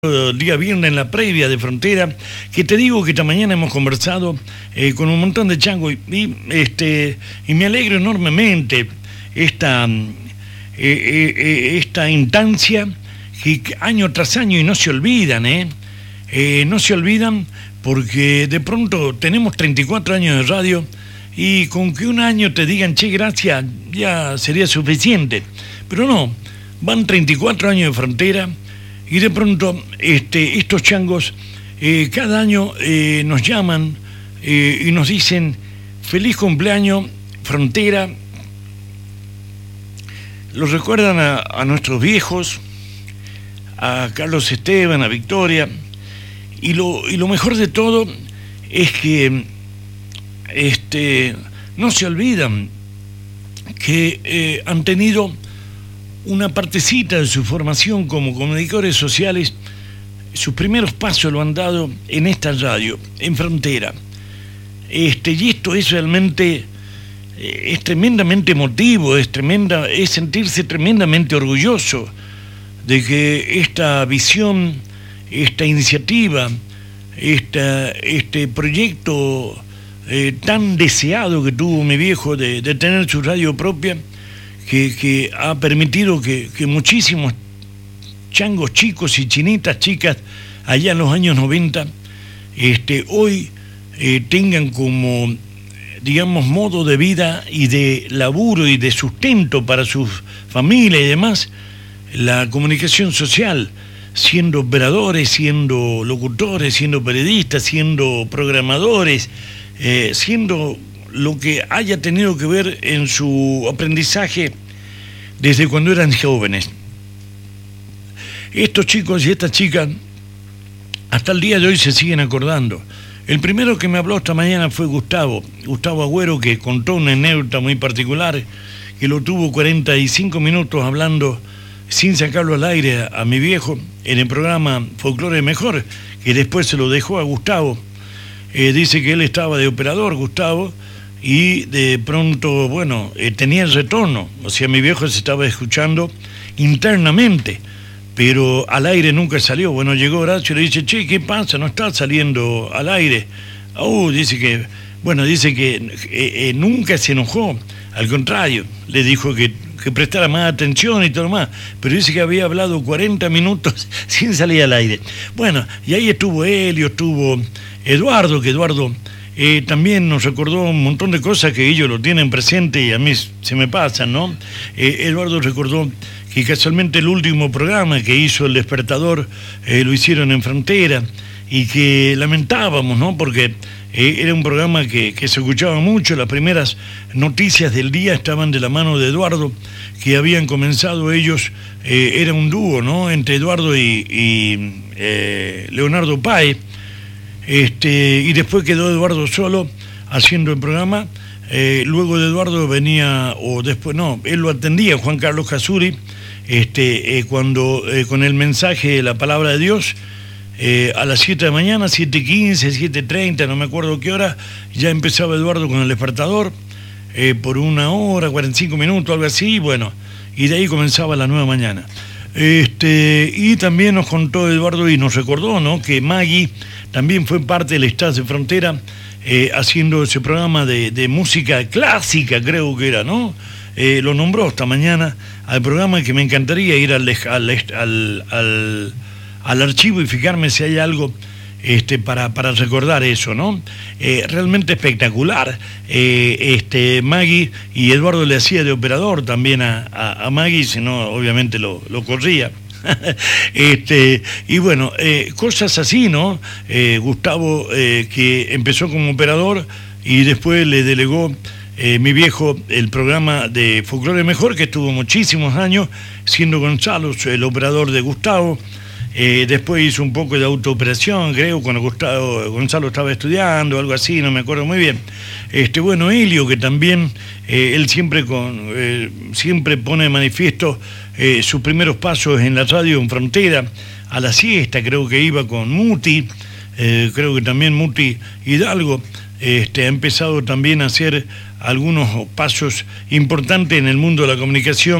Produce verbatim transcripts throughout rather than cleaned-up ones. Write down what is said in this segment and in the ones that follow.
El día viernes en la previa de Frontera, que te digo que esta mañana hemos conversado eh, con un montón de changos y, y, este, y me alegro enormemente esta, eh, eh, esta instancia que año tras año y no se olvidan, ¿eh? Eh, no se olvidan porque de pronto tenemos treinta y cuatro años de radio y con que un año te digan, che, gracias, ya sería suficiente, pero no, van treinta y cuatro años de Frontera. Y de pronto este, estos changos eh, cada año eh, nos llaman eh, y nos dicen feliz cumpleaños Frontera. Los recuerdan a, a nuestros viejos, a Carlos Esteban, a Victoria. Y lo, y lo mejor de todo es que este, no se olvidan que eh, han tenido una partecita de su formación como comunicadores sociales. Sus primeros pasos lo han dado en esta radio, en Frontera. Este, y esto es realmente, es tremendamente emotivo, es, tremenda, es sentirse tremendamente orgulloso de que esta visión, esta iniciativa, esta, este proyecto eh, tan deseado que tuvo mi viejo de, de tener su radio propia, Que, que ha permitido que, que muchísimos changos chicos y chinitas chicas allá en los años noventa este, hoy eh, tengan como, digamos, modo de vida y de laburo y de sustento para sus familias y demás, la comunicación social, siendo operadores, siendo locutores, siendo periodistas, siendo programadores, eh, siendo lo que haya tenido que ver en su aprendizaje desde cuando eran jóvenes. Estos chicos y estas chicas hasta el día de hoy se siguen acordando. El primero que me habló esta mañana fue Gustavo, Gustavo Agüero, que contó una anécdota muy particular, que lo tuvo cuarenta y cinco minutos hablando sin sacarlo al aire a, a mi viejo en el programa Folclore Mejor, que después se lo dejó a Gustavo. Eh, dice que él estaba de operador, Gustavo, y de pronto, bueno, eh, tenía el retorno, o sea, mi viejo se estaba escuchando internamente, pero al aire nunca salió. Bueno, llegó Horacio y le dice, che, ¿qué pasa? No está saliendo al aire. Oh, dice que, bueno, dice que eh, eh, nunca se enojó, al contrario, le dijo que, que prestara más atención y todo lo más, pero dice que había hablado cuarenta minutos sin salir al aire. Bueno, y ahí estuvo Helio, estuvo Eduardo, que Eduardo Eh, también nos recordó un montón de cosas que ellos lo tienen presente y a mí se me pasan, ¿no? Eh, Eduardo recordó que casualmente el último programa que hizo El Despertador eh, lo hicieron en Frontera y que lamentábamos, ¿no? Porque eh, era un programa que, que se escuchaba mucho, las primeras noticias del día estaban de la mano de Eduardo, que habían comenzado ellos, eh, era un dúo, ¿no? Entre Eduardo y, y eh, Leonardo Páez. Este, y después quedó Eduardo solo haciendo el programa. Eh, luego de Eduardo venía, o después, no, él lo atendía, Juan Carlos Casuri, este, eh, cuando eh, con el mensaje de la palabra de Dios, eh, a las siete de la mañana, siete quince, siete treinta, no me acuerdo qué hora, ya empezaba Eduardo con El Despertador, eh, por una hora, cuarenta y cinco minutos, algo así, bueno, y de ahí comenzaba la nueva mañana. Este, y también nos contó Eduardo y nos recordó, ¿no?, que Maggie también fue parte del Estado de Frontera, eh, haciendo ese programa de, de música clásica, creo que era, ¿no? Eh, lo nombró esta mañana al programa, que me encantaría ir al, al, al, al, al archivo y fijarme si hay algo este, para, para recordar eso, ¿no? Eh, realmente espectacular. Eh, este, Maggie, y Eduardo le hacía de operador también a, a, a Maggie, si no, obviamente lo, lo corría. este, y bueno, eh, cosas así, ¿no? Eh, Gustavo, eh, que empezó como operador y después le delegó eh, mi viejo el programa de Folclore Mejor, que estuvo muchísimos años, siendo Gonzalo el operador de Gustavo. Eh, después hizo un poco de autooperación, creo, cuando Gustavo, Gonzalo estaba estudiando, algo así, no me acuerdo muy bien. Este, bueno, Helio, que también, eh, él siempre, con, eh, siempre pone de manifiesto eh, sus primeros pasos en la radio en Frontera, a la siesta, creo que iba con Muti, eh, creo que también Muti Hidalgo, este, ha empezado también a hacer algunos pasos importantes en el mundo de la comunicación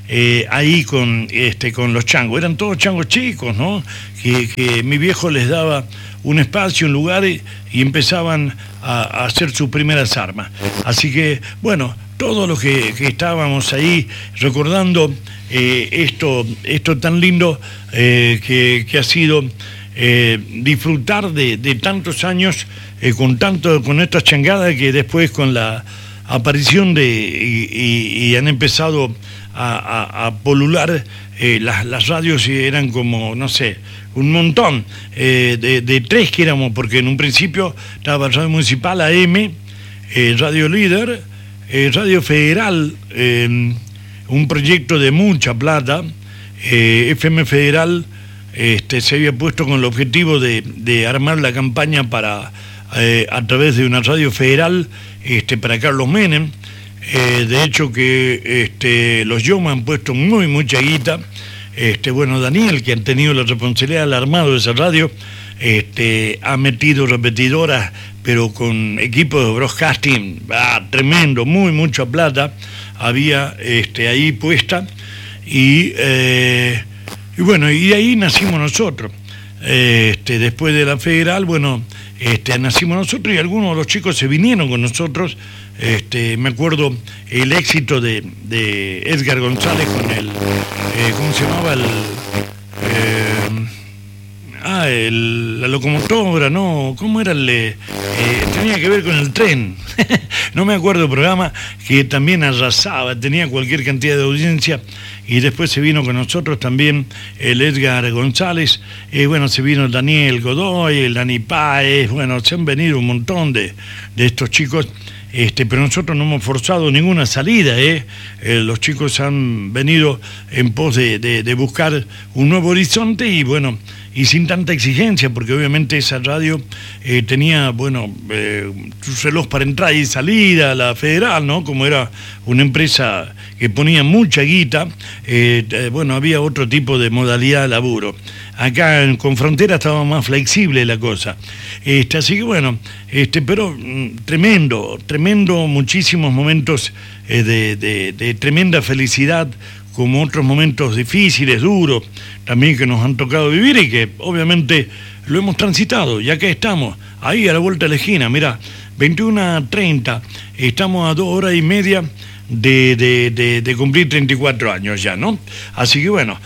eh, ahí con, este, con los changos. Eran todos changos chicos, ¿no? Que, que mi viejo les daba un espacio, un lugar y, y empezaban a, a hacer sus primeras armas. Así que, bueno, todos los que, que estábamos ahí recordando eh, esto, esto tan lindo eh, que, que ha sido eh, disfrutar de, de tantos años eh, con tanto con estas changadas que después con la aparición de y, y, y han empezado a, a, a polular eh, las, las radios, y eran como, no sé, un montón eh, de, de tres que éramos, porque en un principio estaba Radio Municipal A M, eh, Radio Líder, eh, Radio Federal, eh, un proyecto de mucha plata, eh, F M Federal este, se había puesto con el objetivo de, de armar la campaña para eh, a través de una radio federal este, para Carlos Menem. Eh, de hecho que este, los Yoma han puesto muy mucha guita. Este, bueno, Daniel, que han tenido la responsabilidad del armado de esa radio, este, ha metido repetidoras, pero con equipos de broadcasting ah, tremendo, muy mucha plata había este, ahí puesta, y, eh, y bueno, y de ahí nacimos nosotros. Este, después de la federal, bueno, este, nacimos nosotros, y algunos de los chicos se vinieron con nosotros. Este, me acuerdo el éxito de, de Edgar González con el, eh, ¿cómo se llamaba? El, eh, ah, el, la locomotora, ¿no? ¿Cómo era el? Eh, tenía que ver con el tren. No me acuerdo el programa, que también arrasaba, tenía cualquier cantidad de audiencia. Y después se vino con nosotros también el Edgar González, eh, bueno, se vino el Daniel Godoy, el Dani Páez, bueno, se han venido un montón de, de estos chicos. Este, pero nosotros no hemos forzado ninguna salida, ¿eh? Eh, los chicos han venido en pos de, de, de buscar un nuevo horizonte, y bueno, y sin tanta exigencia, porque obviamente esa radio eh, tenía, bueno, eh, sus reloj para entrada y salida, la federal, ¿no? Como era una empresa que ponía mucha guita, eh, eh, bueno, había otro tipo de modalidad de laburo. Acá en, con Frontera estaba más flexible la cosa. Este, así que bueno, este, pero mm, tremendo, tremendo, muchísimos momentos eh, de, de, de tremenda felicidad, como otros momentos difíciles, duros, también que nos han tocado vivir, y que obviamente lo hemos transitado, ya que estamos ahí a la vuelta de la esquina. Mirá, veintiuno treinta, estamos a dos horas y media de, de, de, de cumplir treinta y cuatro años ya, ¿no? Así que bueno,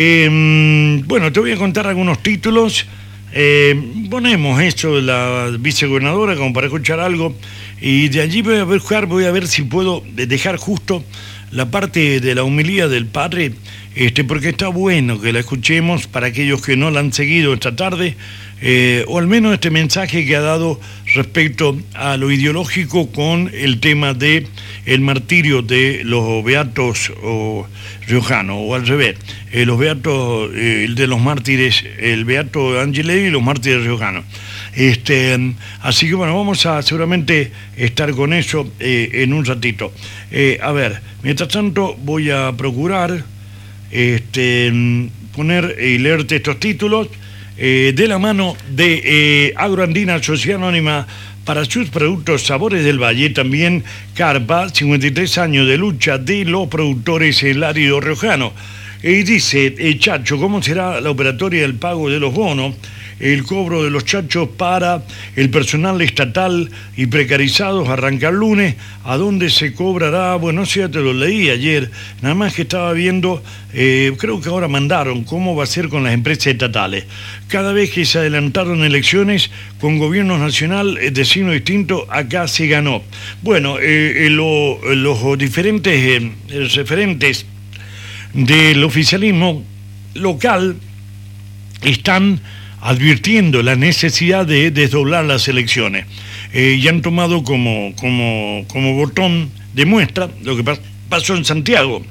eh, bueno, te voy a contar algunos títulos. Eh, ponemos esto de la vicegobernadora como para escuchar algo, y de allí voy a buscar, voy a ver si puedo dejar justo la parte de la homilía del padre, este, porque está bueno que la escuchemos para aquellos que no la han seguido esta tarde, eh, o al menos este mensaje que ha dado respecto a lo ideológico con el tema de el martirio de los beatos o riojanos, o al revés, eh, los beatos, eh, el de los mártires, el beato Angelelli y los mártires riojanos. Este, así que bueno, vamos a seguramente estar con eso eh, en un ratito. Eh, a ver, mientras tanto voy a procurar este, poner y leerte estos títulos eh, de la mano de eh, Agroandina, Sociedad Anónima para sus productos Sabores del Valle. También Carpa, cincuenta y tres años de lucha de los productores en el árido riojano. Y dice, eh, Chacho, ¿cómo será la operatoria del pago de los bonos? El cobro de los chachos para el personal estatal y precarizados arranca el lunes. ¿A dónde se cobrará? Bueno, sí, ya te lo leí ayer, nada más que estaba viendo, eh, creo que ahora mandaron cómo va a ser con las empresas estatales. Cada vez que se adelantaron elecciones con gobierno nacional de signo distinto, acá se ganó. Bueno, eh, eh, lo, los diferentes eh, referentes del oficialismo local están advirtiendo la necesidad de desdoblar las elecciones. Eh, y han tomado como, como, como botón de muestra lo que pasó en Santiago,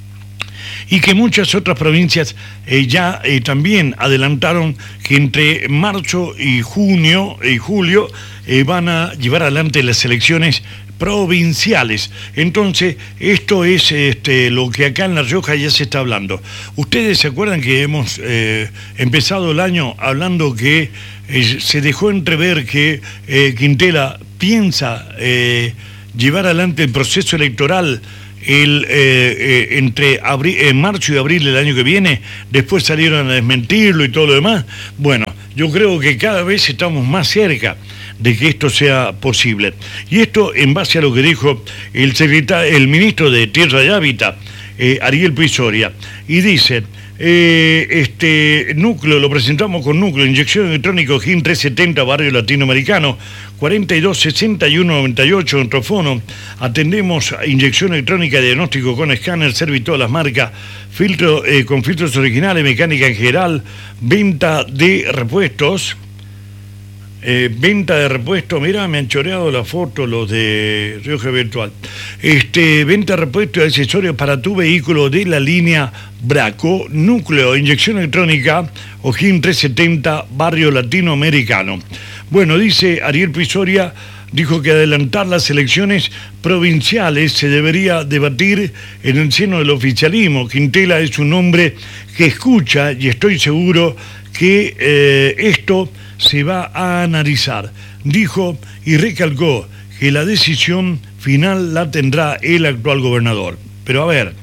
y que muchas otras provincias eh, ya eh, también adelantaron que entre marzo y junio y julio eh, van a llevar adelante las elecciones provinciales. Entonces, esto es este, lo que acá en La Rioja ya se está hablando. Ustedes se acuerdan que hemos eh, empezado el año hablando que eh, se dejó entrever que eh, Quintela piensa eh, llevar adelante el proceso electoral el, eh, eh, entre abril, en marzo y abril del año que viene, después salieron a desmentirlo y todo lo demás. Bueno, yo creo que cada vez estamos más cerca de que esto sea posible. Y esto en base a lo que dijo el secretario, el ministro de Tierra y Hábitat, eh, Ariel Puig Soria, y dice... Eh, este núcleo lo presentamos con núcleo, inyección electrónica G I M trescientos setenta, barrio latinoamericano, cuarenta y dos sesenta y uno noventa y ocho, nuestro fono. Atendemos a inyección electrónica, diagnóstico con escáner, servicio todas las marcas, filtro eh, con filtros originales, mecánica en general, venta de repuestos. Eh, venta de repuestos, mira, me han choreado la foto los de Rioja Virtual. Este, venta de repuestos y accesorios para tu vehículo de la línea Braco, núcleo, inyección electrónica o G I M trescientos setenta, barrio latinoamericano. Bueno, dice Ariel Puig Soria, dijo que adelantar las elecciones provinciales se debería debatir en el seno del oficialismo. Quintela es un hombre que escucha y estoy seguro que eh, esto se va a analizar, dijo, y recalcó que la decisión final la tendrá el actual gobernador. Pero a ver,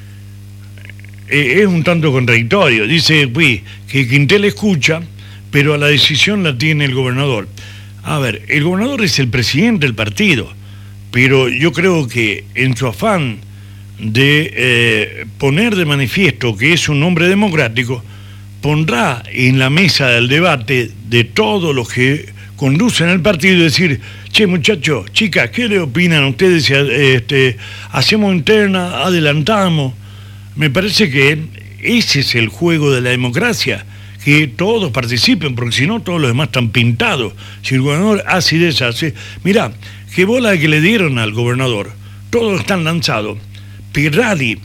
eh, es un tanto contradictorio. Dice pues, que Quintela escucha, pero la decisión la tiene el gobernador. A ver, el gobernador es el presidente del partido, pero yo creo que en su afán de eh, poner de manifiesto que es un hombre democrático, pondrá en la mesa del debate de todos los que conducen el partido y decir, che muchachos, chicas, ¿qué le opinan ustedes si este, hacemos interna, adelantamos? Me parece que ese es el juego de la democracia, que todos participen, porque si no todos los demás están pintados. Si el gobernador hace y deshace, mirá, qué bola que le dieron al gobernador, todos están lanzados. Pirrali,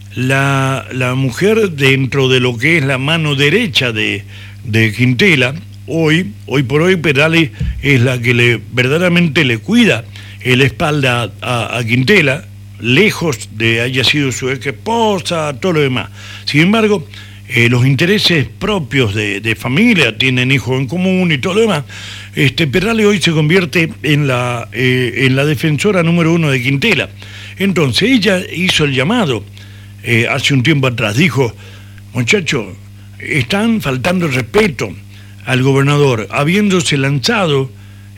La, la mujer dentro de lo que es la mano derecha de, de Quintela, hoy, hoy por hoy Perales es la que le verdaderamente le cuida la espalda a, a Quintela, lejos de haya sido su ex esposa, todo lo demás. Sin embargo, eh, los intereses propios de, de familia, tienen hijos en común y todo lo demás, este, Perales hoy se convierte en la, eh, en la defensora número uno de Quintela. Entonces ella hizo el llamado. Eh, hace un tiempo atrás, dijo, muchachos, están faltando el respeto al gobernador, habiéndose lanzado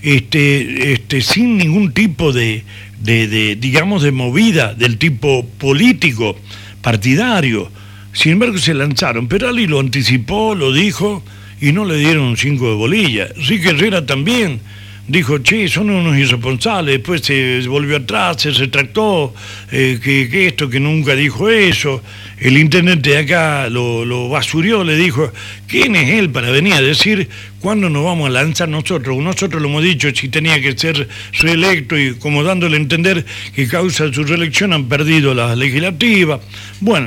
este, este, sin ningún tipo de, de, de, digamos, de movida del tipo político, partidario. Sin embargo, se lanzaron. Perales lo anticipó, lo dijo, y no le dieron un cinco de bolilla. Ricky Herrera también dijo, che, son unos irresponsables, después se volvió atrás, se retractó, eh, que, que esto, que nunca dijo eso. El intendente de acá lo, lo basurió, le dijo, ¿quién es él para venir a decir cuándo nos vamos a lanzar nosotros? Nosotros lo hemos dicho, si tenía que ser reelecto, y como dándole a entender que causa de su reelección han perdido las legislativas. Bueno,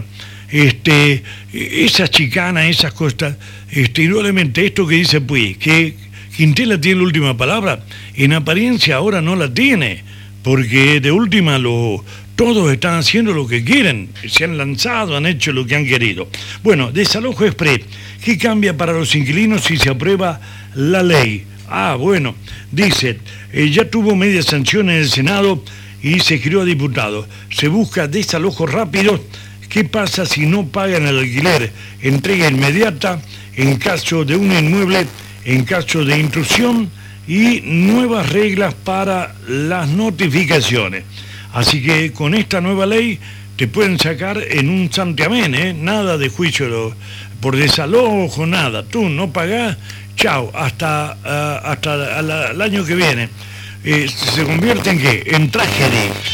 este, esas chicanas, esas cosas, este, indudablemente esto que dice Puig, que Quintela tiene la última palabra, en apariencia ahora no la tiene, porque de última lo, todos están haciendo lo que quieren, se han lanzado, han hecho lo que han querido. Bueno, desalojo exprés, ¿qué cambia para los inquilinos si se aprueba la ley? Ah, bueno, dice, eh, ya tuvo media sanción en el Senado y se giró a diputado. Se busca desalojo rápido. ¿Qué pasa si no pagan el alquiler? Entrega inmediata en caso de un inmueble, en caso de intrusión, y nuevas reglas para las notificaciones. Así que con esta nueva ley te pueden sacar en un santiamén, ¿eh? Nada de juicio por desalojo, nada. Tú no pagás, chao, hasta, uh, hasta la, la, el año que viene. Eh, ¿Se convierte en qué? En tragedia.